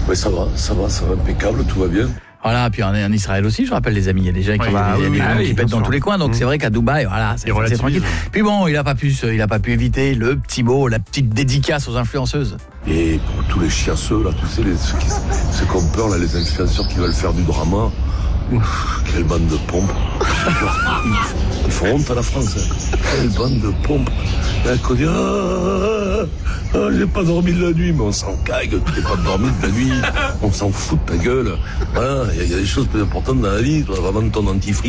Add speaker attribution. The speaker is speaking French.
Speaker 1: Mais ça va, impeccable, tout va bien.
Speaker 2: Voilà, puis en Israël aussi, je rappelle les amis, il y a des gens qui pètent dans tous les coins, donc c'est vrai qu'à Dubaï, voilà, c'est tranquille. Puis bon, il a pas pu éviter le petit mot, la petite dédicace aux influenceuses.
Speaker 1: Et pour tous les chiasseux, là, tu sais, ceux qui ont peur, là, les influenceurs qui veulent faire du drama, quelle bande de pompes. Ils font honte à la France, hein. Quelle bande de pompes. Il y a qu'on dit, j'ai pas dormi de la nuit, mais on s'en cague, tu n'as pas dormi de la nuit, on s'en fout de ta gueule. Voilà, il y a des choses plus importantes dans la vie, tu vas vendre ton dentifrice.